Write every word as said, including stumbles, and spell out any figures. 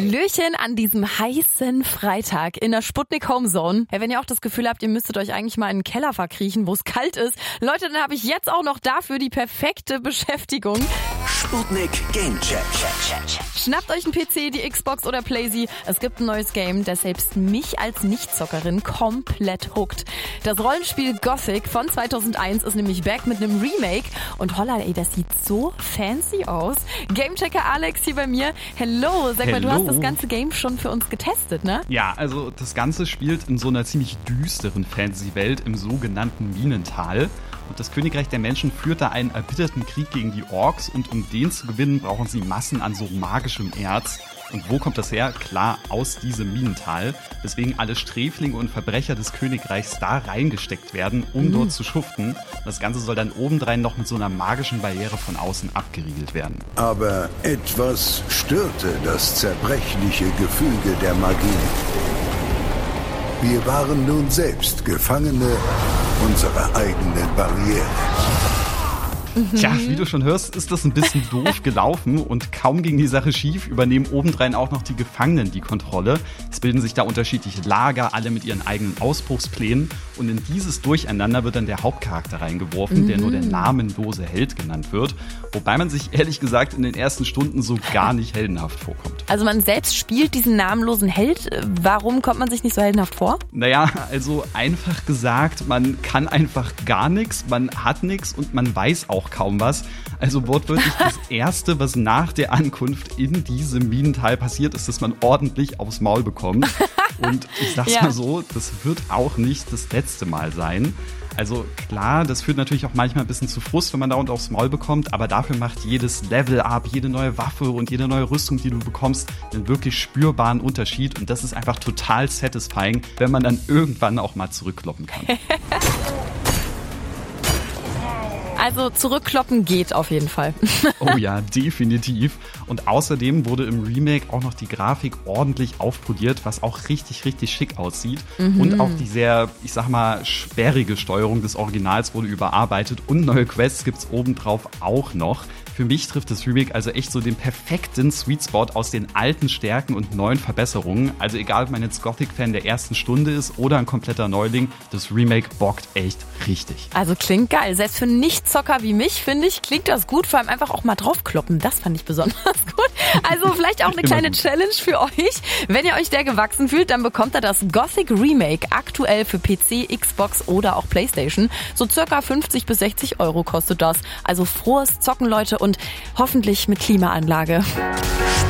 Hallöchen an diesem heißen Freitag in der Sputnik Homezone. Hey, wenn ihr auch das Gefühl habt, ihr müsstet euch eigentlich mal in den Keller verkriechen, wo es kalt ist. Leute, dann habe ich jetzt auch noch dafür die perfekte Beschäftigung. Sputnik Gamecheck. Schnappt euch einen P C, die Xbox oder Playsee. Es gibt ein neues Game, das selbst mich als Nichtzockerin komplett hookt. Das Rollenspiel Gothic von zweitausendeins ist nämlich back mit einem Remake. Und holla, ey, das sieht so fancy aus. Gamechecker Alex hier bei mir. Hello, sag mal, Hello. du hast das ganze Game schon für uns getestet, ne? Ja, also das Ganze spielt in so einer ziemlich düsteren Fantasy-Welt im sogenannten Minental. Und das Königreich der Menschen führt da einen erbitterten Krieg gegen die Orks und um den zu gewinnen, brauchen sie Massen an so magischem Erz. Und wo kommt das her? Klar, aus diesem Minental, weswegen alle Sträflinge und Verbrecher des Königreichs da reingesteckt werden, um mhm. dort zu schuften. Das Ganze soll dann obendrein noch mit so einer magischen Barriere von außen abgeriegelt werden. Aber etwas störte das zerbrechliche Gefüge der Magie. Wir waren nun selbst Gefangene unserer eigenen Barriere. Tja, wie du schon hörst, ist das ein bisschen doof gelaufen und kaum ging die Sache schief, übernehmen obendrein auch noch die Gefangenen die Kontrolle. Es bilden sich da unterschiedliche Lager, alle mit ihren eigenen Ausbruchsplänen und in dieses Durcheinander wird dann der Hauptcharakter reingeworfen, mhm. der nur der namenlose Held genannt wird, wobei man sich ehrlich gesagt in den ersten Stunden so gar nicht heldenhaft vorkommt. Also man selbst spielt diesen namenlosen Held, warum kommt man sich nicht so heldenhaft vor? Naja, also einfach gesagt, man kann einfach gar nichts, man hat nichts und man weiß auch kaum was. Also wortwörtlich das Erste, was nach der Ankunft in diesem Minental passiert, ist, dass man ordentlich aufs Maul bekommt. Und ich sag's ja. mal so, das wird auch nicht das letzte Mal sein. Also klar, das führt natürlich auch manchmal ein bisschen zu Frust, wenn man da und aufs Maul bekommt, aber dafür macht jedes Level-Up, jede neue Waffe und jede neue Rüstung, die du bekommst, einen wirklich spürbaren Unterschied und das ist einfach total satisfying, wenn man dann irgendwann auch mal zurückkloppen kann. Also zurückkloppen geht auf jeden Fall. Oh ja, definitiv. Und außerdem wurde im Remake auch noch die Grafik ordentlich aufpoliert, was auch richtig, richtig schick aussieht. Mhm. Und auch die sehr, ich sag mal, sperrige Steuerung des Originals wurde überarbeitet. Und neue Quests gibt's obendrauf auch noch. Für mich trifft das Remake also echt so den perfekten Sweet Spot aus den alten Stärken und neuen Verbesserungen. Also egal, ob man jetzt Gothic-Fan der ersten Stunde ist oder ein kompletter Neuling, das Remake bockt echt richtig. Also klingt geil. Selbst für Nichtzocker wie mich, finde ich, klingt das gut. Vor allem einfach auch mal draufkloppen. Das fand ich besonders gut. Also vielleicht auch eine kleine Challenge für euch. Wenn ihr euch der gewachsen fühlt, dann bekommt ihr das Gothic Remake aktuell für P C, Xbox oder auch Playstation. So circa fünfzig bis sechzig Euro kostet das. Also frohes Zocken, Leute, und hoffentlich mit Klimaanlage.